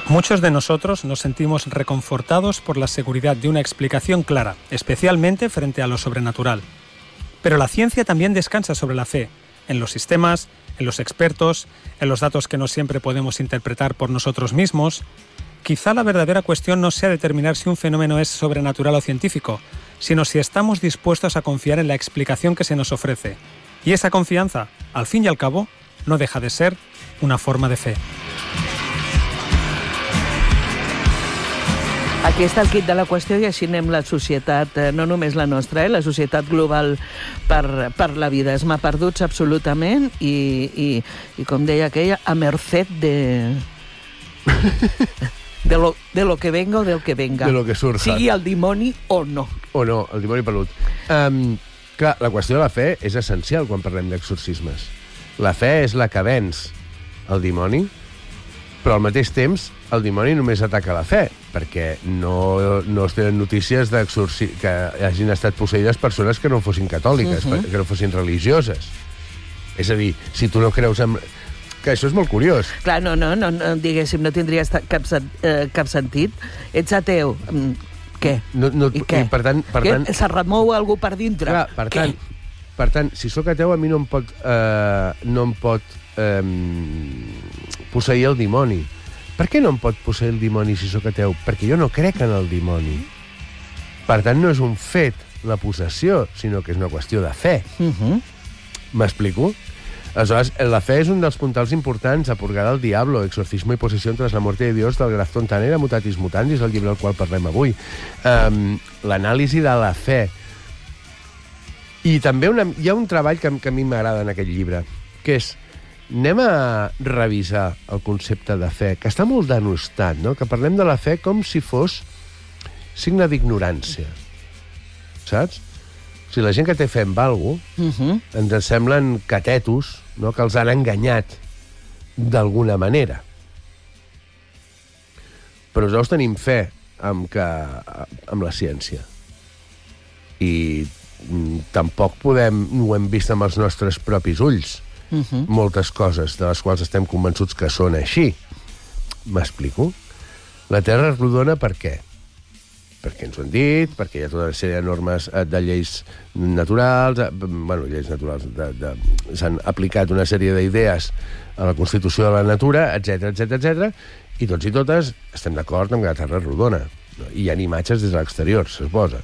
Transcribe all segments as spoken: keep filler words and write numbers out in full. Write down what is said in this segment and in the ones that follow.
Muchos de nosotros nos sentimos reconfortados por la seguridad de una explicación clara, especialmente frente a lo sobrenatural. Pero la ciencia también descansa sobre la fe, en los sistemas, en los expertos, en los datos que no siempre podemos interpretar por nosotros mismos. Quizá la verdadera cuestión no sea determinar si un fenómeno es sobrenatural o científico, sino si estamos dispuestos a confiar en la explicación que se nos ofrece. Y esa confianza, al fin y al cabo, no deja de ser una forma de fe. Aquí està el kit de la qüestió i així anem la societat, no només la nostra, eh, la societat global per, per la vida. Es m'ha perdut absolutament i, i, i, com deia aquella, a merced de... de, lo, de lo que venga o del que venga. De lo que surja. Sigui el dimoni o no. O no, el dimoni pelut. Um, clar, la qüestió de la fe és essencial quan parlem d'exorcismes. La fe és la que venç el dimoni, però al mateix temps el dimoni només ataca la fe, perquè no, no es tenen notícies que hagin estat posseïdes persones que no fossin catòliques, uh-huh. que no fossin religioses. És a dir, si tu no creus en... Que això és molt curiós. Clar, no, no, no, no diguéssim, no tindria cap, eh, cap sentit. Ets ateu. Què? No, no, I què? I per tant, per tant, se remou algú per dintre? Clar, per què? tant, per tant, si sóc ateu, a mi no em pot, eh, no em pot eh, posseir el dimoni. Per què no em pot posseir el dimoni si sóc ateu? Perquè jo no crec en el dimoni. Per tant, no és un fet la possessió, sinó que és una qüestió de fe. Uh-huh. M'explico? Aleshores, la fe és un dels puntals importants a Purgar al Diablo, Exorcismo y Posesión tras la muerte de Dios, del Graf Fontanera, Mutatis Mutandis, el llibre del qual parlem avui. Um, L'anàlisi de la fe. I també una, hi ha un treball que, que a mi m'agrada en aquest llibre, que és anem a revisar el concepte de fe, que està molt denostat, no? Que parlem de la fe com si fos signe d'ignorància. Saps? O sigui, la gent que té fe en algú, uh-huh. ens semblen catetos, no? Que els han enganyat d'alguna manera. Però nosaltres tenim fe amb, que, amb la ciència. I tampoc podem, ho hem vist amb els nostres propis ulls, uh-huh. moltes coses de les quals estem convençuts que són així. M'explico? La Terra és rodona per què? Perquè ens ho han dit, perquè hi ha tota una sèrie de normes de lleis naturals, bueno, lleis naturals, de, de, s'han aplicat una sèrie d'idees a la Constitució de la natura, etcètera, etcètera, etcètera, i tots i totes estem d'acord amb que la Terra és rodona. No? I hi ha imatges des de l'exterior, se suposa.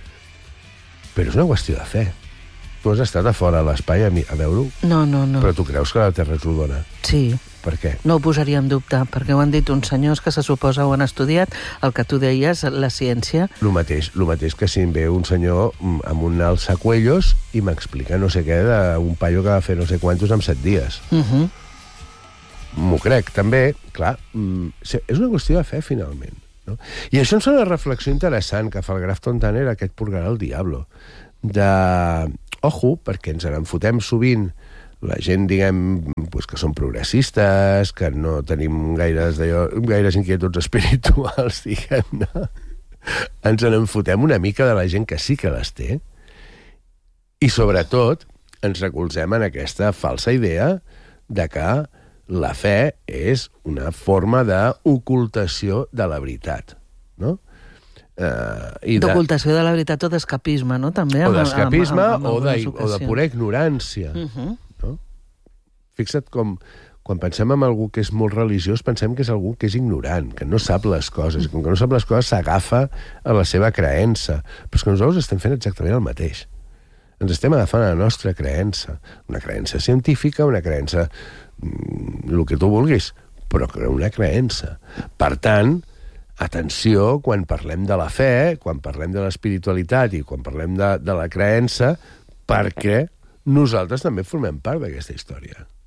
Però és una qüestió de fe. Tu has estat a fora a l'espai a, a veure-ho? No, no, no. Però tu creus que la Terra és rodona? Sí. Per què? No ho posaria en dubte, perquè ho han dit uns senyors que se suposa ho han estudiat, el que tu deies, la ciència. Lo mateix, lo mateix que si em ve un senyor amb un alçacuellos i m'explica no sé què d'un paio que va fer no sé quantos en set dies. Uh-huh. M'ho crec, també, clar, és una qüestió de fe, finalment. No? I això ens fa una reflexió interessant que fa el Graf Fontanera, aquest Purgar al Diablo, de... Ojo, perquè ens en fotem sovint la gent, diguem, pues, que són progressistes, que no tenim gaires, gaires inquietuds espirituals, diguem, no? Ens en fotem una mica de la gent que sí que les té i, sobretot, ens recolzem en aquesta falsa idea de que la fe és una forma d'ocultació de la veritat, no? Uh, d'ocultació de... de la veritat o d'escapisme, no? També, o d'escapisme amb, amb, amb, o, de, o de pura ignorància. Uh-huh. No? Fixa't com, quan pensem en algú que és molt religiós, pensem que és algú que és ignorant, que no sap les coses. Com que no sap les coses, s'agafa a la seva creença. Però és que nosaltres estem fent exactament el mateix. Ens estem agafant a la nostra creença. Una creença científica, una creença... el que tu vulguis, però una creença. Per tant, atenció quan parlem de la fe, quan parlem de l'espiritualitat i quan parlem de, de la creença, perquè nosaltres també formem part d'aquesta història.